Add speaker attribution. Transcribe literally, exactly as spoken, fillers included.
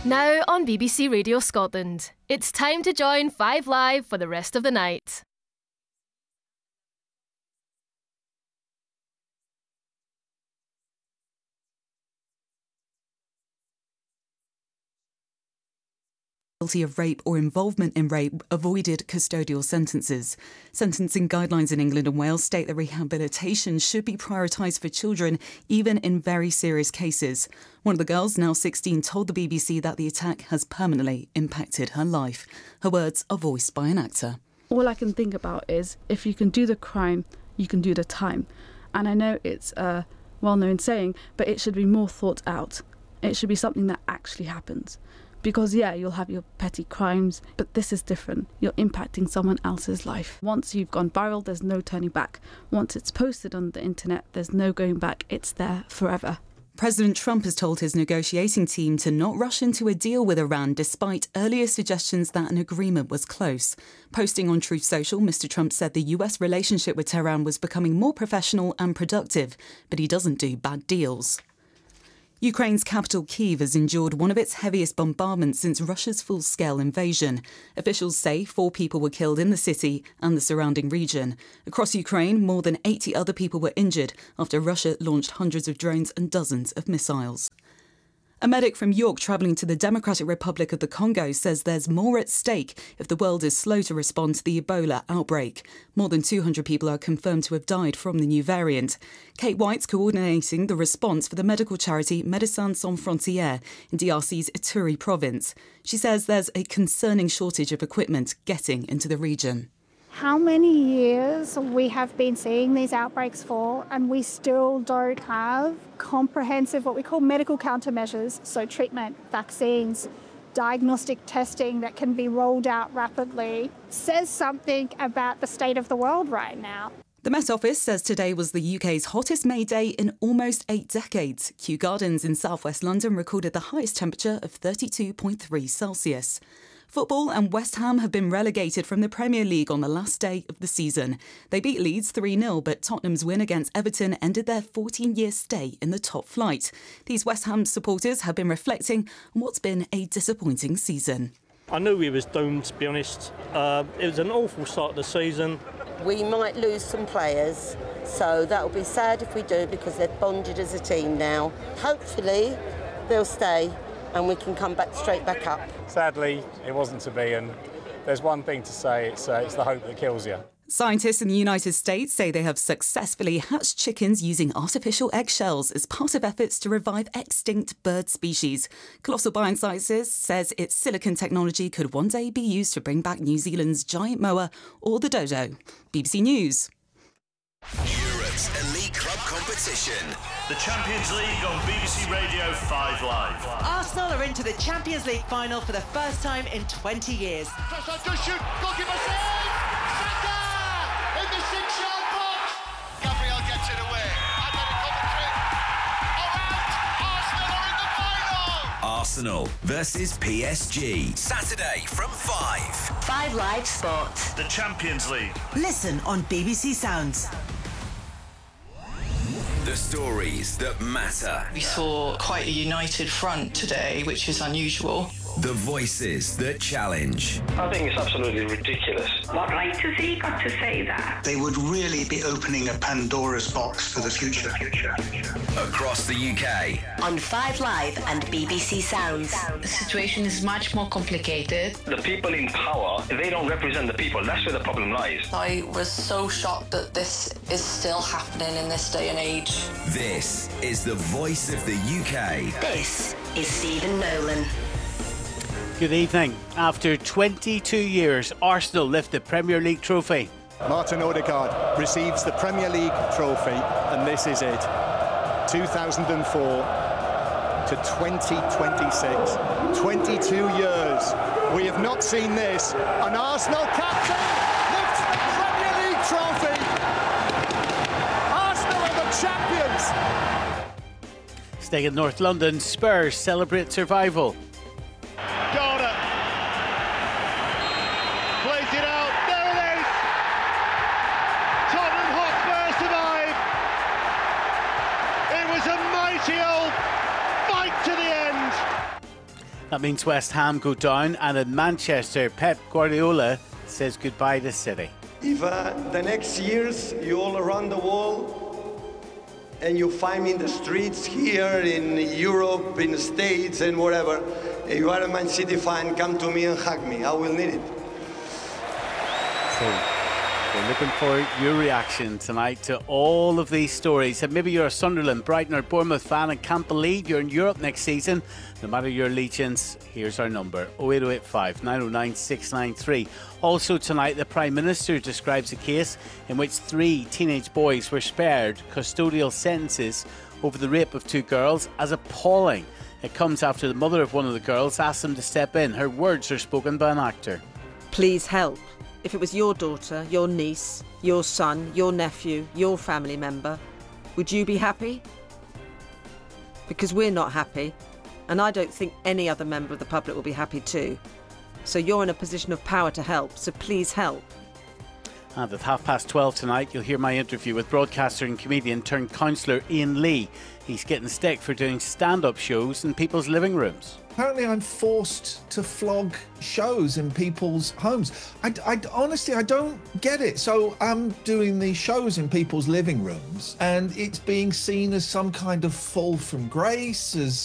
Speaker 1: Now on B B C Radio Scotland, it's time to join Five Live for the rest of the night.
Speaker 2: Guilty of rape or involvement in rape avoided custodial sentences. Sentencing guidelines in England and Wales state that rehabilitation should be prioritised for children, even in very serious cases. One of the girls, now sixteen, told the B B C that the attack has permanently impacted her life. Her words are voiced by an actor.
Speaker 3: All I can think about is if you can do the crime, you can do the time. And I know it's a well-known saying, but it should be more thought out. It should be something that actually happens. Because, yeah, you'll have your petty crimes, but this is different. You're impacting someone else's life. Once you've gone viral, there's no turning back. Once it's posted on the internet, there's no going back. It's there forever.
Speaker 2: President Trump has told his negotiating team to not rush into a deal with Iran despite earlier suggestions that an agreement was close. Posting on Truth Social, Mister Trump said the U S relationship with Tehran was becoming more professional and productive, but he doesn't do bad deals. Ukraine's capital Kyiv has endured one of its heaviest bombardments since Russia's full-scale invasion. Officials say four people were killed in the city and the surrounding region. Across Ukraine, more than eighty other people were injured after Russia launched hundreds of drones and dozens of missiles. A medic from York travelling to the Democratic Republic of the Congo says there's more at stake if the world is slow to respond to the Ebola outbreak. More than two hundred people are confirmed to have died from the new variant. Kate White's coordinating the response for the medical charity Médecins Sans Frontières in D R C's Ituri province. She says there's a concerning shortage of equipment getting into the region.
Speaker 4: How many years we have been seeing these outbreaks for, and we still don't have comprehensive, what we call medical countermeasures, so treatment, vaccines, diagnostic testing that can be rolled out rapidly, says something about the state of the world right now.
Speaker 2: The Met Office says today was the U K's hottest May day in almost eight decades. Kew Gardens in southwest London recorded the highest temperature of thirty-two point three Celsius. Football and West Ham have been relegated from the Premier League on the last day of the season. They beat Leeds three nil, but Tottenham's win against Everton ended their fourteen-year stay in the top flight. These West Ham supporters have been reflecting on what's been a disappointing season.
Speaker 5: I knew we was doomed, to be honest. Uh, it was an awful start to the season.
Speaker 6: We might lose some players, so that'll be sad if we do because they've bonded as a team now. Hopefully they'll stay and we can come back straight back up.
Speaker 7: Sadly, it wasn't to be, and there's one thing to say, it's, uh, it's the hope that kills you.
Speaker 2: Scientists in the United States say they have successfully hatched chickens using artificial eggshells as part of efforts to revive extinct bird species. Colossal Biosciences says its silicon technology could one day be used to bring back New Zealand's giant moa or the dodo. B B C News.
Speaker 8: Europe's elite club competition. The Champions League on B B C Radio five Live.
Speaker 9: Arsenal are into the Champions League final for the first time in twenty years.
Speaker 10: Good shoot, goalkeeper save! Saka! In the six-yard box! Gabriel gets it away. Atletico Madrid are out! Arsenal are in the final!
Speaker 8: Arsenal versus P S G. Saturday from five.
Speaker 11: five Live Sport.
Speaker 8: The Champions League.
Speaker 9: Listen on B B C Sounds.
Speaker 8: The stories that matter.
Speaker 12: We saw quite a united front today, which is unusual.
Speaker 8: The voices that challenge.
Speaker 13: I think it's absolutely ridiculous.
Speaker 14: What right has he got to say that?
Speaker 15: They would really be opening a Pandora's box for the future.
Speaker 8: Across the U K.
Speaker 11: On five Live and B B C Sounds.
Speaker 12: The situation is much more complicated.
Speaker 13: The people in power, they don't represent the people. That's where the problem lies.
Speaker 12: I was so shocked that this is still happening in this day and age.
Speaker 8: This is the voice of the U K.
Speaker 11: This is Stephen Nolan.
Speaker 16: Good evening. After twenty-two years, Arsenal lift the Premier League trophy.
Speaker 17: Martin Odegaard receives the Premier League trophy, and this is it. two thousand four to twenty twenty-six. twenty-two years. We have not seen this. An Arsenal captain lifts the Premier League trophy. Arsenal are the champions.
Speaker 16: Staying in North London, Spurs celebrate survival. That means West Ham go down, and in Manchester, Pep Guardiola says goodbye to City.
Speaker 18: If uh, the next years you all around the world and you find me in the streets here in Europe, in the States and whatever, if you are a Man City fan, come to me and hug me. I will need it.
Speaker 16: So we're looking for your reaction tonight to all of these stories. And maybe you're a Sunderland, Brighton or Bournemouth fan and can't believe you're in Europe next season. No matter your allegiance, here's our number, oh eight oh eight five, nine oh nine, six nine three. Also tonight, the Prime Minister describes a case in which three teenage boys were spared custodial sentences over the rape of two girls as appalling. It comes after the mother of one of the girls asked them to step in. Her words are spoken by an actor.
Speaker 19: Please help. If it was your daughter, your niece, your son, your nephew, your family member, would you be happy? Because we're not happy, and I don't think any other member of the public will be happy too. So you're in a position of power to help, so please help.
Speaker 16: And at half past twelve tonight, you'll hear my interview with broadcaster and comedian turned counsellor Ian Lee. He's getting stick for doing stand-up shows in people's living rooms.
Speaker 20: Apparently I'm forced to flog shows in people's homes. I, I, honestly, I don't get it. So I'm doing these shows in people's living rooms and it's being seen as some kind of fall from grace, as